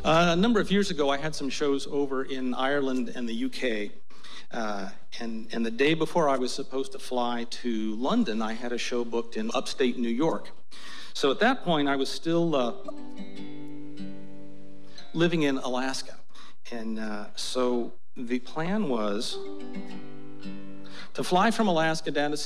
A number of years ago, I had some shows over in Ireland and the UK. And the day before I was supposed to fly to London, I had a show booked in upstate New York. So at that point, I was still living in Alaska. And so the plan was to fly from Alaska down to